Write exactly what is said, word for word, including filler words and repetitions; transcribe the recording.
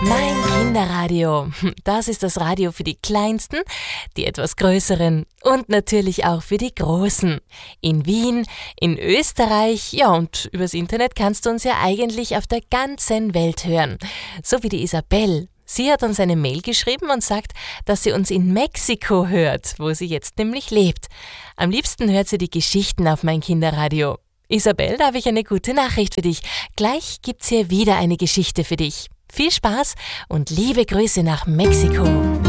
Mein Kinderradio, das ist das Radio für die Kleinsten, die etwas Größeren und natürlich auch für die Großen. In Wien, in Österreich, ja, und übers Internet kannst du uns ja eigentlich auf der ganzen Welt hören. So wie die Isabel. Sie hat uns eine Mail geschrieben und sagt, dass sie uns in Mexiko hört, wo sie jetzt nämlich lebt. Am liebsten hört sie die Geschichten auf Mein Kinderradio. Isabel, da habe ich eine gute Nachricht für dich. Gleich gibt's hier wieder eine Geschichte für dich. Viel Spaß und liebe Grüße nach Mexiko.